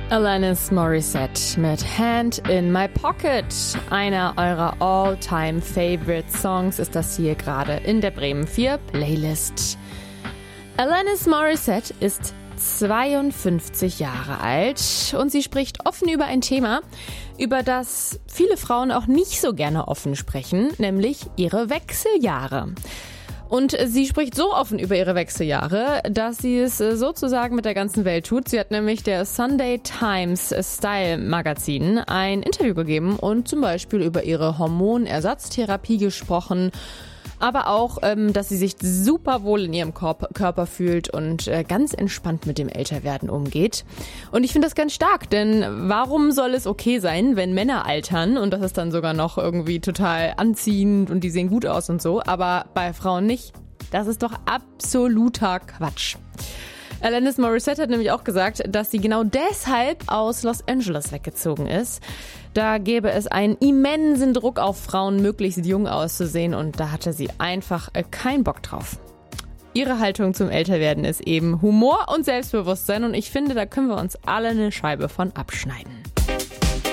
Alanis Morissette mit Hand in My Pocket. Einer eurer All-Time-Favorite-Songs ist das hier gerade in der Bremen 4 Playlist. Alanis Morissette ist 52 Jahre alt und sie spricht offen über ein Thema, über das viele Frauen auch nicht so gerne offen sprechen, nämlich ihre Wechseljahre. Und sie spricht so offen über ihre Wechseljahre, dass sie es sozusagen mit der ganzen Welt tut. Sie hat nämlich der Sunday Times Style Magazin ein Interview gegeben und zum Beispiel über ihre Hormonersatztherapie gesprochen. Aber auch, dass sie sich super wohl in ihrem Körper fühlt und ganz entspannt mit dem Älterwerden umgeht. Und ich finde das ganz stark, denn warum soll es okay sein, wenn Männer altern und das ist dann sogar noch irgendwie total anziehend und die sehen gut aus und so, aber bei Frauen nicht? Das ist doch absoluter Quatsch. Alanis Morissette hat nämlich auch gesagt, dass sie genau deshalb aus Los Angeles weggezogen ist. Da gäbe es einen immensen Druck auf Frauen, möglichst jung auszusehen und da hatte sie einfach keinen Bock drauf. Ihre Haltung zum Älterwerden ist eben Humor und Selbstbewusstsein und ich finde, da können wir uns alle eine Scheibe von abschneiden.